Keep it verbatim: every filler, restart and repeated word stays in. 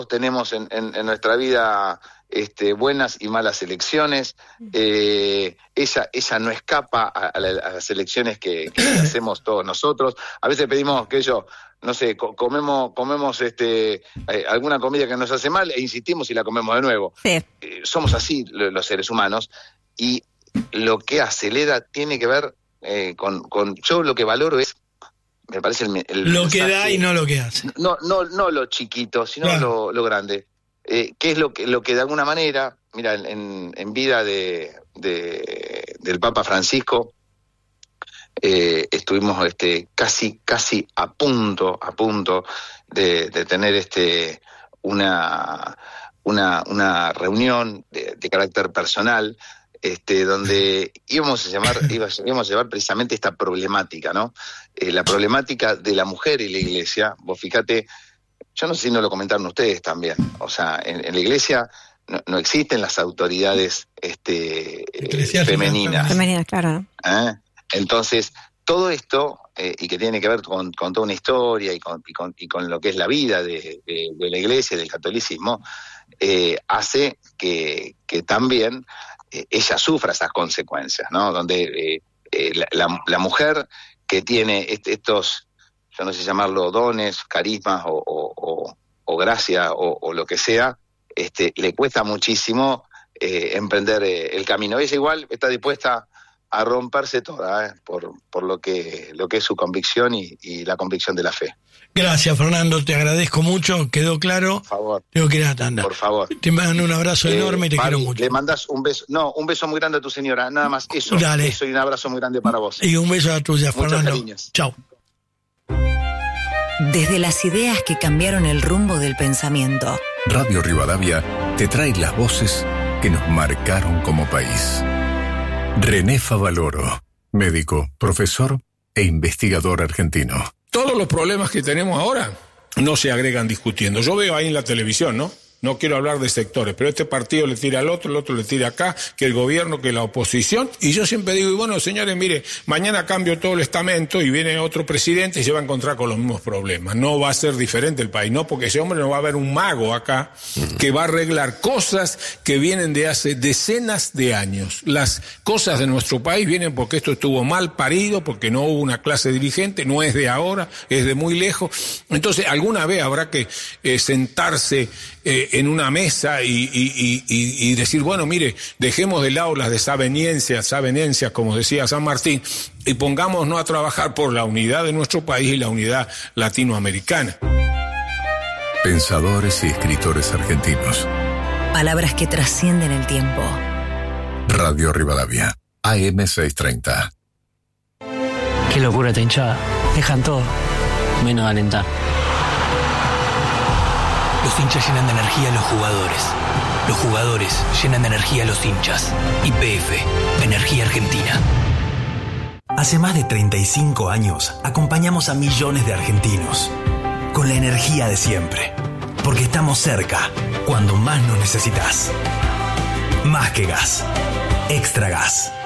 tenemos en, en, en nuestra vida este, buenas y malas elecciones. Eh, ella, ella no escapa a, a, la, a las elecciones que, que hacemos todos nosotros. A veces pedimos que yo, no sé, co- comemos comemos este eh, alguna comida que nos hace mal e insistimos y la comemos de nuevo. Sí. Eh, somos así lo, los seres humanos, y lo que hace Leda tiene que ver eh, con, con... Yo lo que valoro es, me parece el, el Lo mensaje, que da y no lo que hace. No, no, no lo chiquito, sino Claro. lo, lo grande. Eh, ¿Qué es lo que, lo que de alguna manera, mira, en, en vida de, de del Papa Francisco, eh, estuvimos este casi, casi a punto, a punto de, de tener este una, una, una reunión de, de carácter personal, este, donde íbamos a llamar, íbamos a llevar precisamente esta problemática, ¿no? Eh, la problemática de la mujer y la iglesia. Vos fíjate, yo no sé si no lo comentaron ustedes también, o sea, en, en la iglesia no, no existen las autoridades este, eh, femeninas. Femeninas, claro, ¿no? ¿Eh? Entonces, todo esto, eh, y que tiene que ver con, con toda una historia y con, y con, y con lo que es la vida de, de, de la iglesia, del catolicismo, eh, hace que, que también eh, ella sufra esas consecuencias, ¿no? Donde eh, eh, la, la, la mujer que tiene est- estos, yo no sé llamarlo dones, carismas o, o, o, o gracia o, o lo que sea, este, le cuesta muchísimo eh, emprender eh, el camino. Ella igual está dispuesta a romperse toda eh, por, por lo que, lo que es su convicción y, y la convicción de la fe. Gracias, Fernando, te agradezco mucho, quedó claro. Por favor. Tengo que ir a tanda. Por favor. Te mando un abrazo Eh, enorme y te Fabi, quiero mucho. Le mandas un beso, no, un beso muy grande a tu señora, nada más eso. Dale. Eso y un abrazo muy grande para vos. Y un beso a la tuya, Muchos Fernando. cariños. Chau. Desde las ideas que cambiaron el rumbo del pensamiento. Radio Rivadavia te trae las voces que nos marcaron como país. René Favaloro, médico, profesor e investigador argentino. Todos los problemas que tenemos ahora no se agregan discutiendo. Yo veo ahí en la televisión, ¿no? No quiero hablar de sectores, pero este partido le tira al otro, el otro le tira acá, que el gobierno, que la oposición. Y yo siempre digo, y bueno, señores, mire, mañana cambio todo el estamento y viene otro presidente y se va a encontrar con los mismos problemas. No va a ser diferente el país, ¿no? Porque ese hombre no va a haber un mago acá que va a arreglar cosas que vienen de hace decenas de años. Las cosas de nuestro país vienen porque esto estuvo mal parido, porque no hubo una clase dirigente, no es de ahora, es de muy lejos. Entonces, alguna vez habrá que eh, sentarse eh, en una mesa y, y, y, y decir, bueno, mire, dejemos de lado las desavenencias, desavenencias, como decía San Martín, y pongámonos a trabajar por la unidad de nuestro país y la unidad latinoamericana. Pensadores y escritores argentinos. Palabras que trascienden el tiempo. Radio Rivadavia, A M seiscientos treinta. Qué locura esta hinchada. Dejan todo, menos alentar. Los hinchas llenan de energía a los jugadores. Los jugadores llenan de energía a los hinchas. Y P F, Energía Argentina. Hace más de treinta y cinco años acompañamos a millones de argentinos. Con la energía de siempre. Porque estamos cerca cuando más nos necesitas. Más que gas. Extra gas.